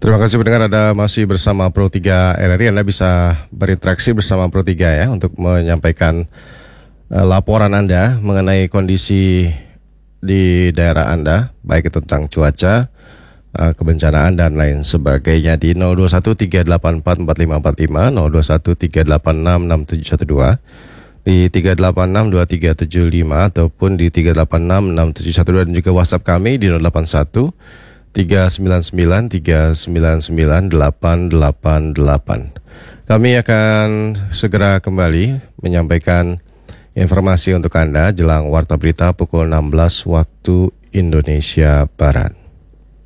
Terima kasih pendengar, Anda masih bersama Pro 3 RRI. Anda bisa berinteraksi bersama Pro 3 ya untuk menyampaikan laporan Anda mengenai kondisi di daerah Anda, baik itu tentang cuaca, kebencanaan dan lain sebagainya di 0213844545, 0213866712, di 3862375 ataupun di 3866712, dan juga WhatsApp kami di 081 399-399-888. Kami akan segera kembali menyampaikan informasi untuk Anda jelang Warta Berita pukul 16 waktu Indonesia Barat.